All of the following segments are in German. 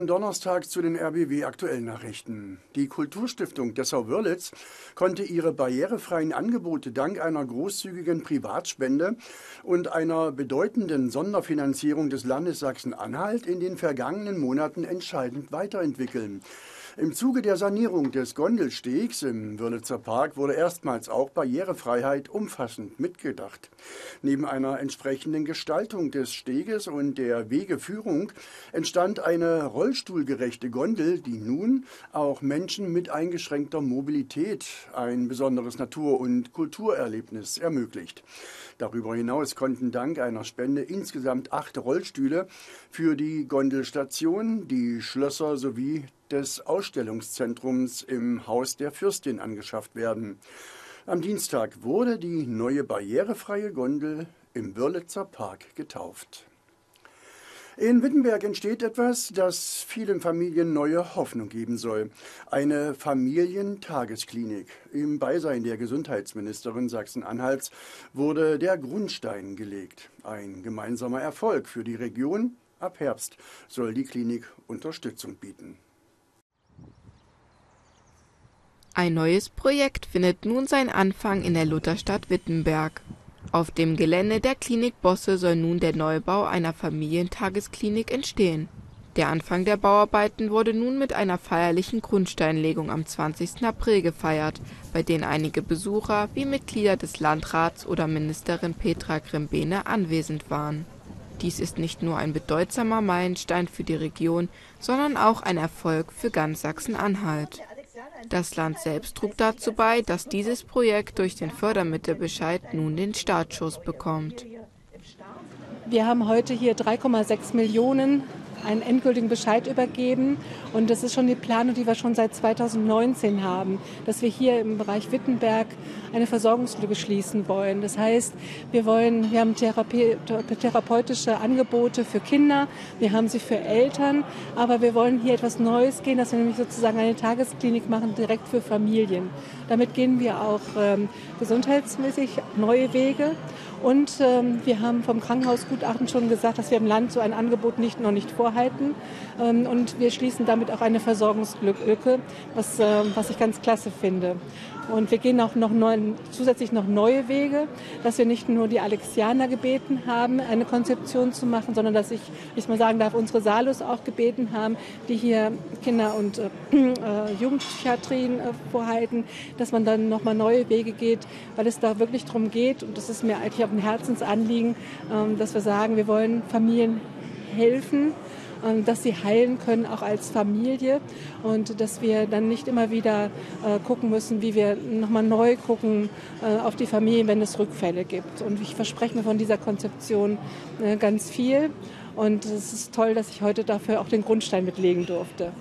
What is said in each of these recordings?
Donnerstag zu den RBB-Aktuellnachrichten. Die Kulturstiftung Dessau-Wörlitz konnte ihre barrierefreien Angebote dank einer großzügigen Privatspende und einer bedeutenden Sonderfinanzierung des Landes Sachsen-Anhalt in den vergangenen Monaten entscheidend weiterentwickeln. Im Zuge der Sanierung des Gondelstegs im Wörlitzer Park wurde erstmals auch Barrierefreiheit umfassend mitgedacht. Neben einer entsprechenden Gestaltung des Steges und der Wegeführung entstand eine rollstuhlgerechte Gondel, die nun auch Menschen mit eingeschränkter Mobilität ein besonderes Natur- und Kulturerlebnis ermöglicht. Darüber hinaus konnten dank einer Spende insgesamt 8 Rollstühle für die Gondelstation, die Schlösser sowie des Ausstellungszentrums im Haus der Fürstin angeschafft werden. Am Dienstag wurde die neue barrierefreie Gondel im Wörlitzer Park getauft. In Wittenberg entsteht etwas, das vielen Familien neue Hoffnung geben soll. Eine Familientagesklinik. Im Beisein der Gesundheitsministerin Sachsen-Anhalts wurde der Grundstein gelegt. Ein gemeinsamer Erfolg für die Region. Ab Herbst soll die Klinik Unterstützung bieten. Ein neues Projekt findet nun seinen Anfang in der Lutherstadt Wittenberg. Auf dem Gelände der Klinik Bosse soll nun der Neubau einer Familientagesklinik entstehen. Der Anfang der Bauarbeiten wurde nun mit einer feierlichen Grundsteinlegung am 20. April gefeiert, bei denen einige Besucher wie Mitglieder des Landrats oder Ministerin Petra Grimbene anwesend waren. Dies ist nicht nur ein bedeutsamer Meilenstein für die Region, sondern auch ein Erfolg für ganz Sachsen-Anhalt. Das Land selbst trug dazu bei, dass dieses Projekt durch den Fördermittelbescheid nun den Startschuss bekommt. Wir haben heute hier 3,6 Millionen einen endgültigen Bescheid übergeben. Und das ist schon die Planung, die wir schon seit 2019 haben, dass wir hier im Bereich Wittenberg eine Versorgungslücke schließen wollen. Das heißt, wir haben therapeutische Angebote für Kinder, wir haben sie für Eltern, aber wir wollen hier etwas Neues gehen, dass wir nämlich sozusagen eine Tagesklinik machen, direkt für Familien. Damit gehen wir auch gesundheitsmäßig neue Wege. Und wir haben vom Krankenhausgutachten schon gesagt, dass wir im Land so ein Angebot noch nicht vorhalten. Und wir schließen damit auch eine Versorgungslücke, was ich ganz klasse finde. Und wir gehen auch zusätzlich noch neue Wege, dass wir nicht nur die Alexianer gebeten haben, eine Konzeption zu machen, sondern dass ich mal sagen darf, unsere Salus auch gebeten haben, die hier Kinder- und Jugendpsychiatrien vorhalten, dass man dann nochmal neue Wege geht, weil es da wirklich darum geht, und das ist mir eigentlich auch ein Herzensanliegen, dass wir sagen, wir wollen Familien helfen, dass sie heilen können, auch als Familie, und dass wir dann nicht immer wieder gucken müssen, wie wir nochmal neu gucken auf die Familie, wenn es Rückfälle gibt. Und ich verspreche mir von dieser Konzeption ganz viel, und es ist toll, dass ich heute dafür auch den Grundstein mitlegen durfte.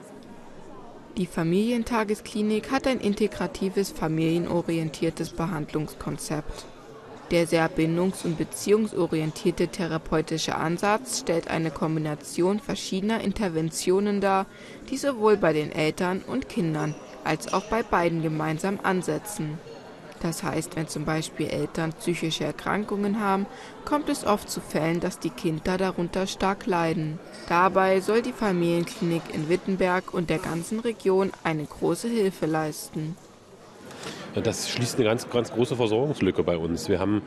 Die Familientagesklinik hat ein integratives, familienorientiertes Behandlungskonzept. Der sehr bindungs- und beziehungsorientierte therapeutische Ansatz stellt eine Kombination verschiedener Interventionen dar, die sowohl bei den Eltern und Kindern als auch bei beiden gemeinsam ansetzen. Das heißt, wenn zum Beispiel Eltern psychische Erkrankungen haben, kommt es oft zu Fällen, dass die Kinder darunter stark leiden. Dabei soll die Familienklinik in Wittenberg und der ganzen Region eine große Hilfe leisten. Das schließt eine ganz große Versorgungslücke bei uns. Wir haben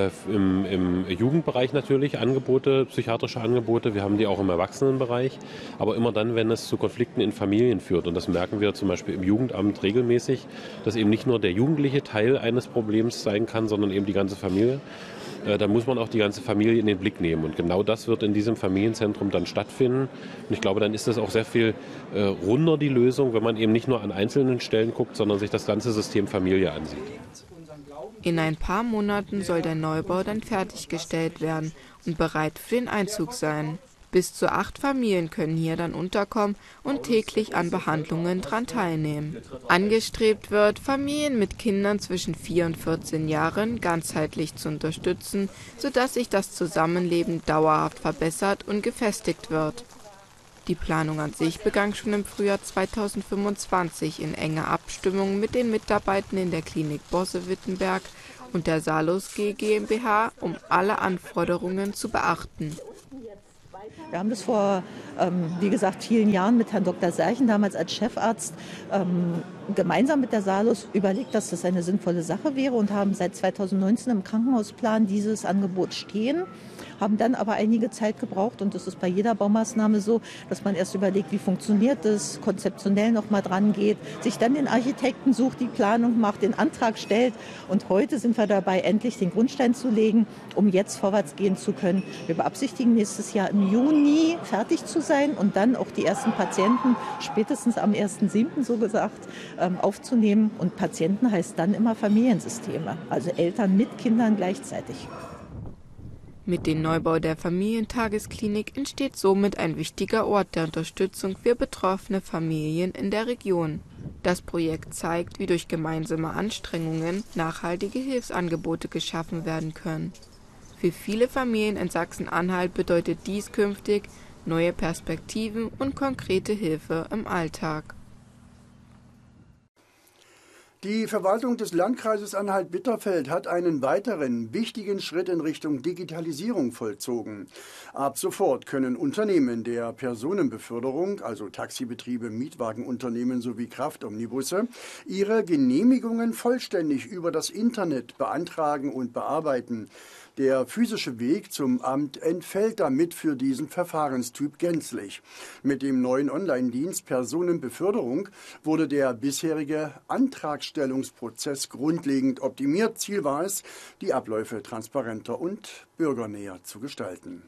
im Jugendbereich natürlich Angebote, psychiatrische Angebote. Wir haben die auch im Erwachsenenbereich. Aber immer dann, wenn es zu Konflikten in Familien führt. Und das merken wir zum Beispiel im Jugendamt regelmäßig, dass eben nicht nur der Jugendliche Teil eines Problems sein kann, sondern eben die ganze Familie. Da muss man auch die ganze Familie in den Blick nehmen. Und genau das wird in diesem Familienzentrum dann stattfinden. Und ich glaube, dann ist das auch sehr viel runder, die Lösung, wenn man eben nicht nur an einzelnen Stellen guckt, sondern sich das ganze System Familie ansieht. In ein paar Monaten soll der Neubau dann fertiggestellt werden und bereit für den Einzug sein. Bis zu 8 Familien können hier dann unterkommen und täglich an Behandlungen daran teilnehmen. Angestrebt wird, Familien mit Kindern zwischen 4 und 14 Jahren ganzheitlich zu unterstützen, sodass sich das Zusammenleben dauerhaft verbessert und gefestigt wird. Die Planung an sich begann schon im Frühjahr 2025 in enger Abstimmung mit den Mitarbeitenden der Klinik Bosse Wittenberg und der Salus GmbH, um alle Anforderungen zu beachten. Wir haben das vor, wie gesagt, vielen Jahren mit Herrn Dr. Serchen, damals als Chefarzt, gemeinsam mit der Salus überlegt, dass das eine sinnvolle Sache wäre und haben seit 2019 im Krankenhausplan dieses Angebot stehen, haben dann aber einige Zeit gebraucht und das ist bei jeder Baumaßnahme so, dass man erst überlegt, wie funktioniert das, konzeptionell nochmal dran geht, sich dann den Architekten sucht, die Planung macht, den Antrag stellt und heute sind wir dabei, endlich den Grundstein zu legen, um jetzt vorwärts gehen zu können. Wir beabsichtigen, nächstes Jahr im Juni fertig zu sein und dann auch die ersten Patienten spätestens am 1.7. so gesagt aufzunehmen. Und Patienten heißt dann immer Familiensysteme, also Eltern mit Kindern gleichzeitig. Mit dem Neubau der Familientagesklinik entsteht somit ein wichtiger Ort der Unterstützung für betroffene Familien in der Region. Das Projekt zeigt, wie durch gemeinsame Anstrengungen nachhaltige Hilfsangebote geschaffen werden können. Für viele Familien in Sachsen-Anhalt bedeutet dies künftig neue Perspektiven und konkrete Hilfe im Alltag. Die Verwaltung des Landkreises Anhalt-Bitterfeld hat einen weiteren wichtigen Schritt in Richtung Digitalisierung vollzogen. Ab sofort können Unternehmen der Personenbeförderung, also Taxibetriebe, Mietwagenunternehmen sowie Kraftomnibusse, ihre Genehmigungen vollständig über das Internet beantragen und bearbeiten. Der physische Weg zum Amt entfällt damit für diesen Verfahrenstyp gänzlich. Mit dem neuen Online-Dienst Personenbeförderung wurde der bisherige Antragstellungsprozess grundlegend optimiert. Ziel war es, die Abläufe transparenter und bürgernäher zu gestalten.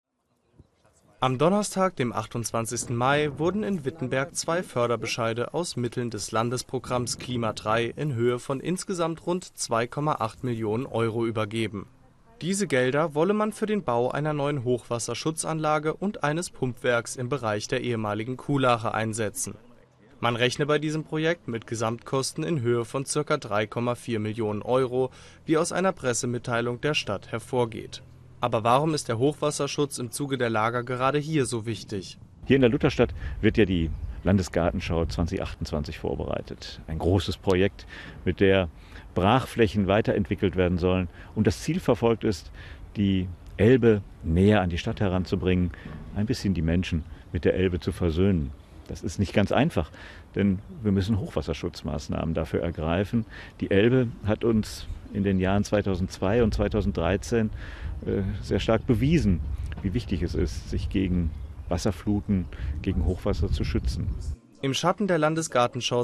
Am Donnerstag, dem 28. Mai, wurden in Wittenberg 2 Förderbescheide aus Mitteln des Landesprogramms Klima 3 in Höhe von insgesamt rund 2,8 Millionen Euro übergeben. Diese Gelder wolle man für den Bau einer neuen Hochwasserschutzanlage und eines Pumpwerks im Bereich der ehemaligen Kuhlache einsetzen. Man rechne bei diesem Projekt mit Gesamtkosten in Höhe von ca. 3,4 Millionen Euro, wie aus einer Pressemitteilung der Stadt hervorgeht. Aber warum ist der Hochwasserschutz im Zuge der Lager gerade hier so wichtig? Hier in der Lutherstadt wird ja die Landesgartenschau 2028 vorbereitet. Ein großes Projekt, mit der Brachflächen weiterentwickelt werden sollen. Und das Ziel verfolgt ist, die Elbe näher an die Stadt heranzubringen, ein bisschen die Menschen mit der Elbe zu versöhnen. Das ist nicht ganz einfach, denn wir müssen Hochwasserschutzmaßnahmen dafür ergreifen. Die Elbe hat uns in den Jahren 2002 und 2013 sehr stark bewiesen, wie wichtig es ist, sich gegen Wasserfluten, gegen Hochwasser zu schützen. Im Schatten der Landesgartenschau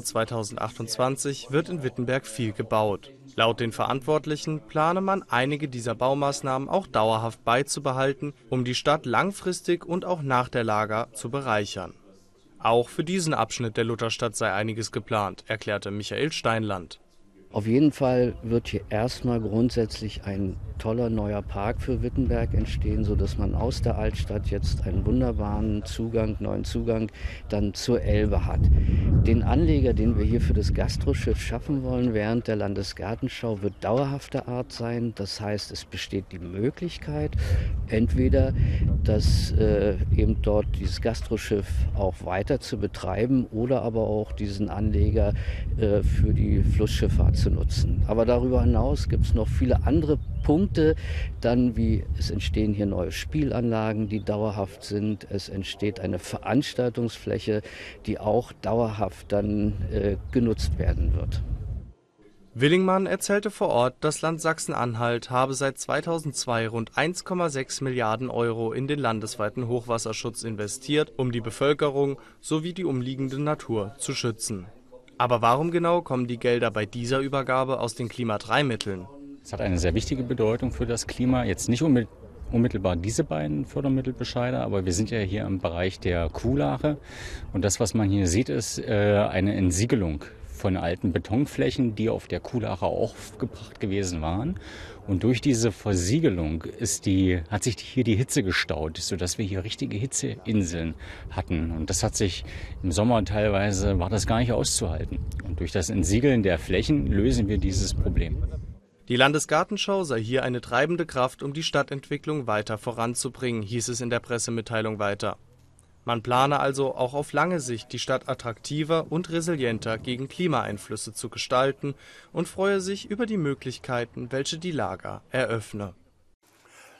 2028 wird in Wittenberg viel gebaut. Laut den Verantwortlichen plane man, einige dieser Baumaßnahmen auch dauerhaft beizubehalten, um die Stadt langfristig und auch nach der Lager zu bereichern. Auch für diesen Abschnitt der Lutherstadt sei einiges geplant, erklärte Michael Steinland. Auf jeden Fall wird hier erstmal grundsätzlich ein toller neuer Park für Wittenberg entstehen, sodass man aus der Altstadt jetzt einen wunderbaren neuen Zugang dann zur Elbe hat. Den Anleger, den wir hier für das Gastroschiff schaffen wollen während der Landesgartenschau, wird dauerhafter Art sein. Das heißt, es besteht die Möglichkeit, entweder dass eben dort dieses Gastroschiff auch weiter zu betreiben oder aber auch diesen Anleger für die Flussschifffahrt zu nutzen. Aber darüber hinaus gibt es noch viele andere Punkte, dann wie es entstehen hier neue Spielanlagen, die dauerhaft sind. Es entsteht eine Veranstaltungsfläche, die auch dauerhaft dann genutzt werden wird. Willingmann erzählte vor Ort, das Land Sachsen-Anhalt habe seit 2002 rund 1,6 Milliarden Euro in den landesweiten Hochwasserschutz investiert, um die Bevölkerung sowie die umliegende Natur zu schützen. Aber warum genau kommen die Gelder bei dieser Übergabe aus den Klima-3-Mitteln? Es hat eine sehr wichtige Bedeutung für das Klima. Jetzt nicht unmittelbar diese beiden Fördermittelbescheide, aber wir sind ja hier im Bereich der Kuhlache. Und das, was man hier sieht, ist eine Entsiegelung von alten Betonflächen, die auf der Kuhlache aufgebracht gewesen waren. Und durch diese Versiegelung hat sich hier die Hitze gestaut, sodass wir hier richtige Hitzeinseln hatten. Und das hat sich im Sommer teilweise, war das gar nicht auszuhalten. Und durch das Entsiegeln der Flächen lösen wir dieses Problem. Die Landesgartenschau sei hier eine treibende Kraft, um die Stadtentwicklung weiter voranzubringen, hieß es in der Pressemitteilung weiter. Man plane also auch auf lange Sicht, die Stadt attraktiver und resilienter gegen Klimaeinflüsse zu gestalten und freue sich über die Möglichkeiten, welche die Lager eröffne.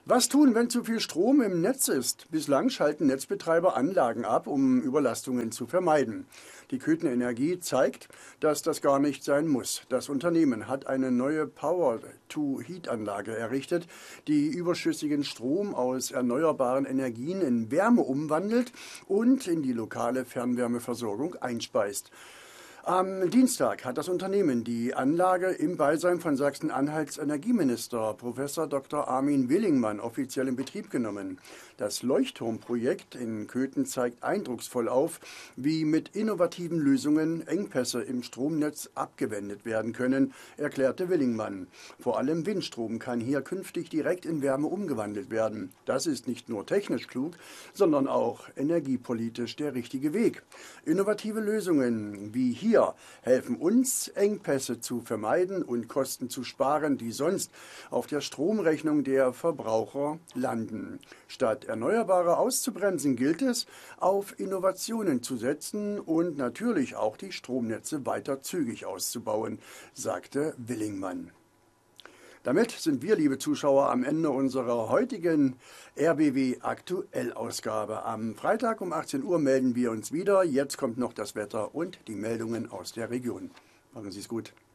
Was tun, wenn zu viel Strom im Netz ist? Bislang schalten Netzbetreiber Anlagen ab, um Überlastungen zu vermeiden. Die Köthen Energie zeigt, dass das gar nicht sein muss. Das Unternehmen hat eine neue Power-to-Heat-Anlage errichtet, die überschüssigen Strom aus erneuerbaren Energien in Wärme umwandelt und in die lokale Fernwärmeversorgung einspeist. Am Dienstag hat das Unternehmen die Anlage im Beisein von Sachsen-Anhalts Energieminister Prof. Dr. Armin Willingmann offiziell in Betrieb genommen. Das Leuchtturmprojekt in Köthen zeigt eindrucksvoll auf, wie mit innovativen Lösungen Engpässe im Stromnetz abgewendet werden können, erklärte Willingmann. Vor allem Windstrom kann hier künftig direkt in Wärme umgewandelt werden. Das ist nicht nur technisch klug, sondern auch energiepolitisch der richtige Weg. Innovative Lösungen wie hier helfen uns, Engpässe zu vermeiden und Kosten zu sparen, die sonst auf der Stromrechnung der Verbraucher landen. Statt Erneuerbare auszubremsen, gilt es, auf Innovationen zu setzen und natürlich auch die Stromnetze weiter zügig auszubauen, sagte Willingmann. Damit sind wir, liebe Zuschauer, am Ende unserer heutigen RBB-Aktuell-Ausgabe. Am Freitag um 18 Uhr melden wir uns wieder. Jetzt kommt noch das Wetter und die Meldungen aus der Region. Machen Sie es gut.